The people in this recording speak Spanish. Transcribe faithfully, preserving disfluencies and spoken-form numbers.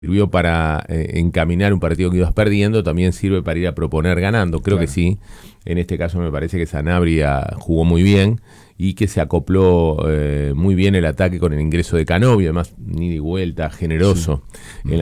sirvió para eh, encaminar un partido que ibas perdiendo, también sirve para ir a proponer ganando. Creo Claro. que sí. En este caso me parece que Sanabria jugó muy bien y que se acopló eh, muy bien el ataque con el ingreso de Canovio, además ni de vuelta, generoso Sí. en la